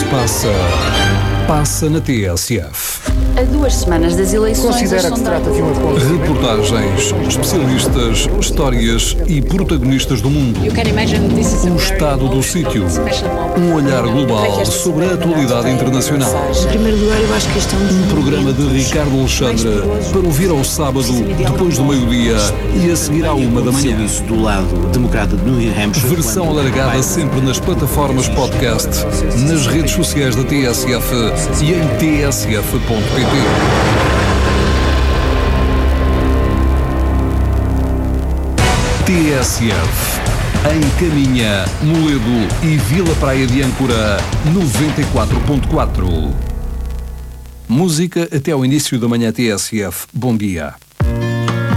passa na TSF. A 2 semanas das eleições... Considera que se trata de uma Reportagens, especialistas, histórias e protagonistas do mundo. O estado do sítio. Um olhar global sobre a atualidade internacional. Em primeiro lugar, eu acho que este é Um programa de Ricardo Alexandre para ouvir ao sábado, depois do meio-dia e a seguir à 1 da manhã. Isso do lado democrata de New Hampshire. Versão alargada sempre nas plataformas podcast, nas redes sociais da TSF e em tsf.pt. TSF. Em Caminha, Moledo e Vila Praia de Âncora, 94.4. Música até ao início da manhã TSF. Bom dia.